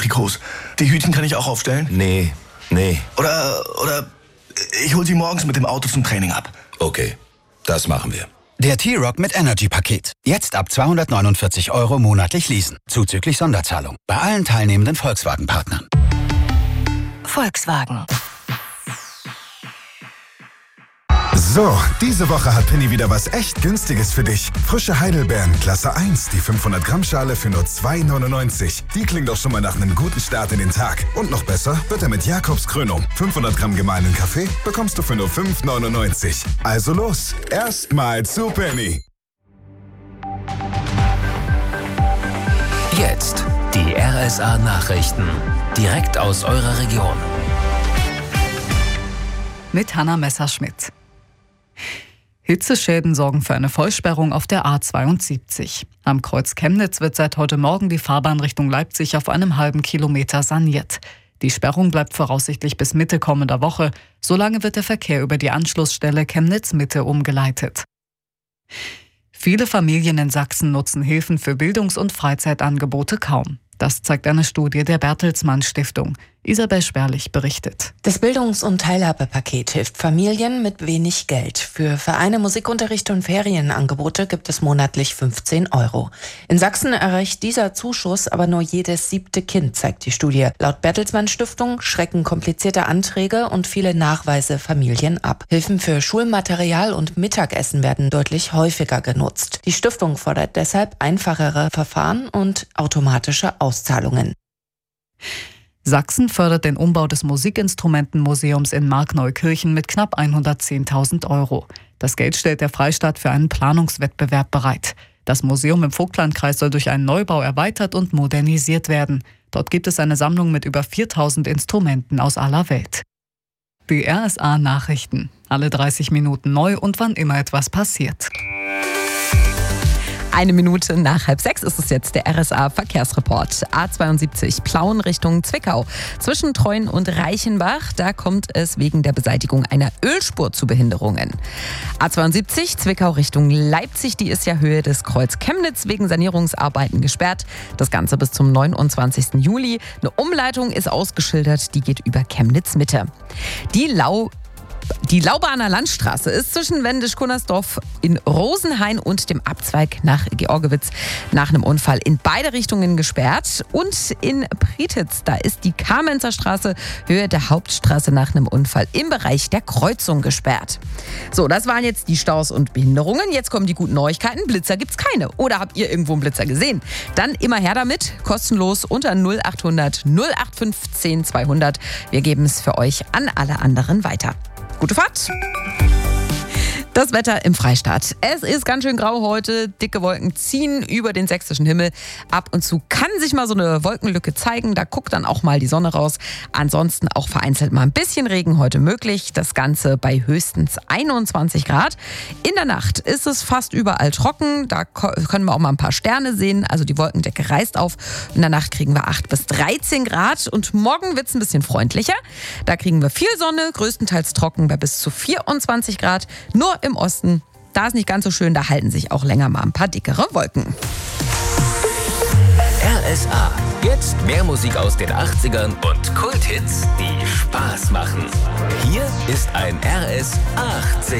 Trikots. Die Hütchen kann ich auch aufstellen? Nee. Oder ich hol sie morgens mit dem Auto zum Training ab. Okay, das machen wir. Der T-Rock mit Energy-Paket. Jetzt ab 249 € monatlich leasen. Zuzüglich Sonderzahlung. Bei allen teilnehmenden Volkswagen-Partnern. Volkswagen. So, diese Woche hat Penny wieder was echt Günstiges für dich. Frische Heidelbeeren, Klasse 1, die 500 Gramm Schale für nur 2,99. Die klingt doch schon mal nach einem guten Start in den Tag. Und noch besser wird er mit Jakobs Krönung. 500 Gramm gemahlenen Kaffee bekommst du für nur 5,99. Also los, erstmal zu Penny. Jetzt die RSA-Nachrichten. Direkt aus eurer Region. Mit Hanna Messerschmidt. Hitzeschäden sorgen für eine Vollsperrung auf der A72. Am Kreuz Chemnitz wird seit heute Morgen die Fahrbahn Richtung Leipzig auf einem halben Kilometer saniert. Die Sperrung bleibt voraussichtlich bis Mitte kommender Woche. Solange wird der Verkehr über die Anschlussstelle Chemnitz-Mitte umgeleitet. Viele Familien in Sachsen nutzen Hilfen für Bildungs- und Freizeitangebote kaum. Das zeigt eine Studie der Bertelsmann Stiftung. Isabel Sperlich berichtet. Das Bildungs- und Teilhabepaket hilft Familien mit wenig Geld. Für Vereine, Musikunterricht und Ferienangebote gibt es monatlich 15 €. In Sachsen erreicht dieser Zuschuss aber nur jedes 7. Kind, zeigt die Studie. Laut Bertelsmann Stiftung schrecken komplizierte Anträge und viele Nachweise Familien ab. Hilfen für Schulmaterial und Mittagessen werden deutlich häufiger genutzt. Die Stiftung fordert deshalb einfachere Verfahren und automatische Auszahlungen. Sachsen fördert den Umbau des Musikinstrumentenmuseums in Markneukirchen mit knapp 110.000 €. Das Geld stellt der Freistaat für einen Planungswettbewerb bereit. Das Museum im Vogtlandkreis soll durch einen Neubau erweitert und modernisiert werden. Dort gibt es eine Sammlung mit über 4.000 Instrumenten aus aller Welt. Die RSA-Nachrichten. Alle 30 Minuten neu und wann immer etwas passiert. 1 Minute nach 5:30 ist es jetzt der RSA-Verkehrsreport. A72 Plauen Richtung Zwickau. Zwischen Treuen und Reichenbach, da kommt es wegen der Beseitigung einer Ölspur zu Behinderungen. A72 Zwickau Richtung Leipzig, die ist ja Höhe des Kreuz Chemnitz wegen Sanierungsarbeiten gesperrt. Das Ganze bis zum 29. Juli. Eine Umleitung ist ausgeschildert, die geht über Chemnitz Mitte. Die Laubahner Landstraße ist zwischen Wendisch-Kunnersdorf in Rosenhain und dem Abzweig nach Georgewitz nach einem Unfall in beide Richtungen gesperrt. Und in Prietitz, da ist die Kamenzer Straße Höhe der Hauptstraße nach einem Unfall im Bereich der Kreuzung gesperrt. So, das waren jetzt die Staus und Behinderungen. Jetzt kommen die guten Neuigkeiten. Blitzer gibt's keine. Oder habt ihr irgendwo einen Blitzer gesehen? Dann immer her damit. Kostenlos unter 0800 0815 200. Wir geben es für euch an alle anderen weiter. Gute Fahrt! Das Wetter im Freistaat. Es ist ganz schön grau heute. Dicke Wolken ziehen über den sächsischen Himmel. Ab und zu kann sich mal so eine Wolkenlücke zeigen. Da guckt dann auch mal die Sonne raus. Ansonsten auch vereinzelt mal ein bisschen Regen heute möglich. Das Ganze bei höchstens 21 Grad. In der Nacht ist es fast überall trocken. Da können wir auch mal ein paar Sterne sehen. Also die Wolkendecke reißt auf. In der Nacht kriegen wir 8 bis 13 Grad. Und morgen wird es ein bisschen freundlicher. Da kriegen wir viel Sonne, größtenteils trocken bei bis zu 24 Grad. Nur im Osten, da ist nicht ganz so schön, da halten sich auch länger mal ein paar dickere Wolken. RSA. Jetzt mehr Musik aus den 80ern und Kulthits, die Spaß machen. Hier ist ein RS 80.